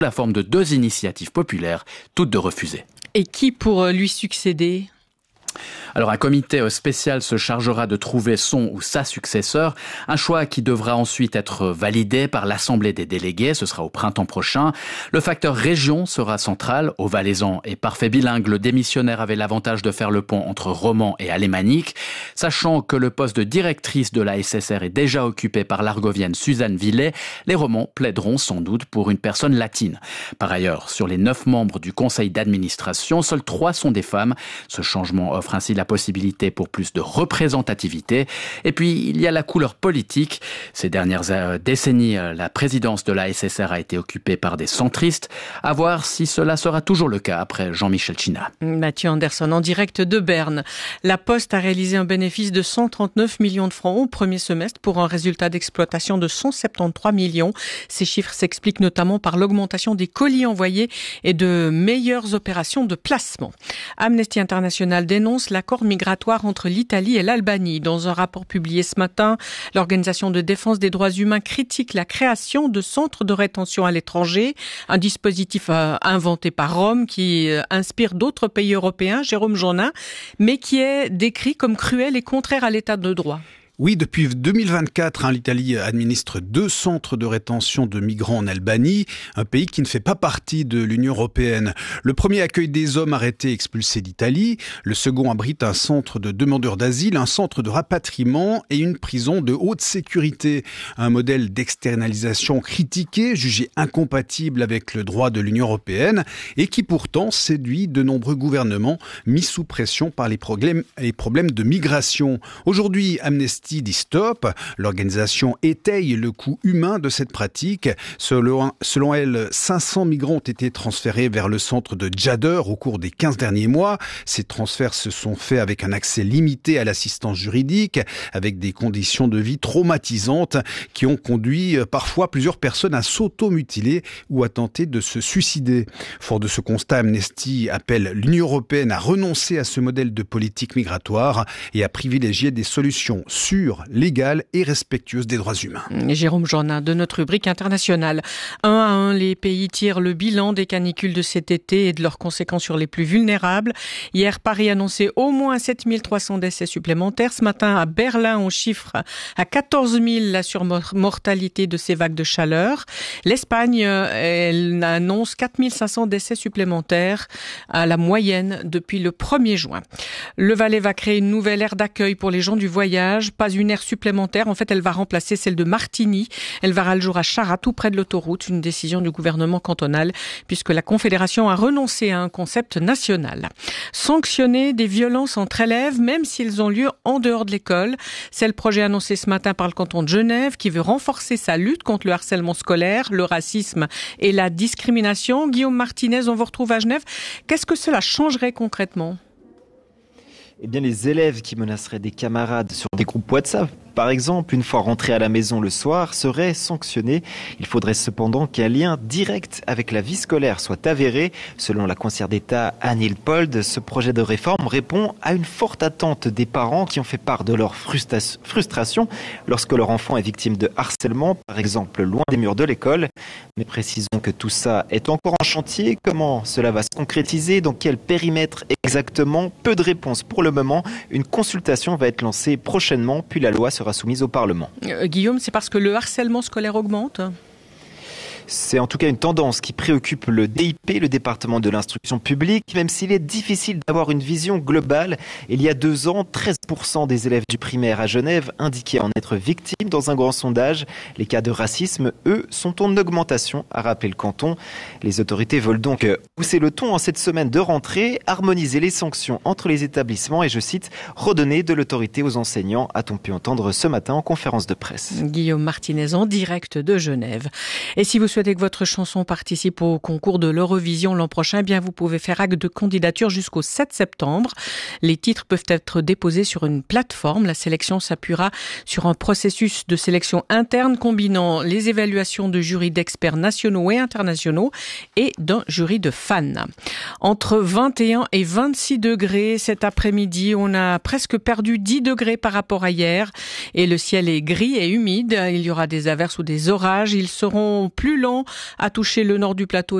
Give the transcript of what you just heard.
la forme de 2 initiatives populaires, toutes 2 refusées. Et qui pour lui succéder ? Alors un comité spécial se chargera de trouver son ou sa successeur, un choix qui devra ensuite être validé par l'Assemblée des délégués, ce sera au printemps prochain. Le facteur région sera central. Au Valaisan et parfait bilingue, le démissionnaire avait l'avantage de faire le pont entre roman et alémanique. Sachant que le poste de directrice de la SSR est déjà occupé par l'Argovienne Suzanne Villet, les romans plaideront sans doute pour une personne latine. Par ailleurs, sur les 9 membres du conseil d'administration, seuls 3 sont des femmes. Ce changement offre ainsi la possibilité pour plus de représentativité. Et puis, il y a la couleur politique. Ces dernières décennies, la présidence de la SSR a été occupée par des centristes. À voir si cela sera toujours le cas après Jean-Michel China. Mathieu Anderson, en direct de Berne. La Poste a réalisé un bénéfice de 139 millions de francs au premier semestre pour un résultat d'exploitation de 173 millions. Ces chiffres s'expliquent notamment par l'augmentation des colis envoyés et de meilleures opérations de placement. Amnesty International dénonce l'accord migratoire entre l'Italie et l'Albanie. Dans un rapport publié ce matin, l'Organisation de défense des droits humains critique la création de centres de rétention à l'étranger, un dispositif inventé par Rome qui inspire d'autres pays européens, Jérôme Jonin, mais qui est décrit comme cruel et contraire à l'état de droit. Oui, depuis 2024, l'Italie administre 2 centres de rétention de migrants en Albanie, un pays qui ne fait pas partie de l'Union européenne. Le premier accueille des hommes arrêtés expulsés d'Italie. Le second abrite un centre de demandeurs d'asile, un centre de rapatriement et une prison de haute sécurité. Un modèle d'externalisation critiqué, jugé incompatible avec le droit de l'Union européenne et qui pourtant séduit de nombreux gouvernements mis sous pression par les problèmes de migration. Aujourd'hui, Amnesty dit stop. L'organisation étaye le coût humain de cette pratique. Selon elle, 500 migrants ont été transférés vers le centre de Djader au cours des 15 derniers mois. Ces transferts se sont faits avec un accès limité à l'assistance juridique, avec des conditions de vie traumatisantes qui ont conduit parfois plusieurs personnes à s'automutiler ou à tenter de se suicider. Fort de ce constat, Amnesty appelle l'Union européenne à renoncer à ce modèle de politique migratoire et à privilégier des solutions sûres, légales et respectueuses des droits humains. Jérôme Jonin de notre rubrique internationale. 1 à 1, les pays tirent le bilan des canicules de cet été et de leurs conséquences sur les plus vulnérables. Hier, Paris annonçait au moins 7300 décès supplémentaires. Ce matin, à Berlin, on chiffre à 14 000 la surmortalité de ces vagues de chaleur. L'Espagne, elle annonce 4500 décès supplémentaires à la moyenne depuis le 1er juin. Le Valais va créer une nouvelle aire d'accueil pour les gens du voyage. Pas une aire supplémentaire. En fait, elle va remplacer celle de Martigny. Elle verra le jour à Charras, tout près de l'autoroute. Une décision du gouvernement cantonal, puisque la Confédération a renoncé à un concept national. Sanctionner des violences entre élèves, même s'ils ont lieu en dehors de l'école. C'est le projet annoncé ce matin par le canton de Genève, qui veut renforcer sa lutte contre le harcèlement scolaire, le racisme et la discrimination. Guillaume Martinez, on vous retrouve à Genève. Qu'est-ce que cela changerait concrètement ? Eh bien, les élèves qui menaceraient des camarades sur des groupes WhatsApp, par exemple, une fois rentrés à la maison le soir, seraient sanctionnés. Il faudrait cependant qu'un lien direct avec la vie scolaire soit avéré. Selon la conseillère d'État Anne Hilpold, ce projet de réforme répond à une forte attente des parents qui ont fait part de leur frustration lorsque leur enfant est victime de harcèlement, par exemple loin des murs de l'école. Mais précisons que tout ça est encore en chantier. Comment cela va se concrétiser? Dans quel périmètre exactement? Peu de réponses pour le moment. Une consultation va être lancée prochainement, puis la loi sera soumise au Parlement. Guillaume, c'est parce que le harcèlement scolaire augmente ? C'est en tout cas une tendance qui préoccupe le DIP, le département de l'instruction publique, même s'il est difficile d'avoir une vision globale. Il y a 2 ans, 13% des élèves du primaire à Genève indiquaient en être victimes dans un grand sondage. Les cas de racisme, eux, sont en augmentation, a rappelé le canton. Les autorités veulent donc pousser le ton en cette semaine de rentrée, harmoniser les sanctions entre les établissements et, je cite, redonner de l'autorité aux enseignants, a-t-on pu entendre ce matin en conférence de presse. Guillaume Martinez en direct de Genève. Et si vous souhaitez que votre chanson participe au concours de l'Eurovision l'an prochain, eh bien vous pouvez faire acte de candidature jusqu'au 7 septembre. Les titres peuvent être déposés sur une plateforme. La sélection s'appuiera sur un processus de sélection interne combinant les évaluations de jurys d'experts nationaux et internationaux et d'un jury de fans. Entre 21 et 26 degrés cet après-midi, on a presque perdu 10 degrés par rapport à hier et le ciel est gris et humide. Il y aura des averses ou des orages. Ils seront plus lents l'Iran a touché le nord du plateau